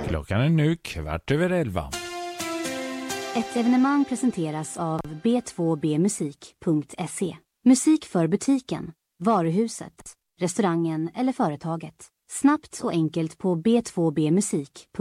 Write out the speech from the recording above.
Klockan är nu 11:15. Ett evenemang presenteras av b2bmusik.se. Musik för butiken, varuhuset, restaurangen eller företaget. Snabbt och enkelt på b2bmusik.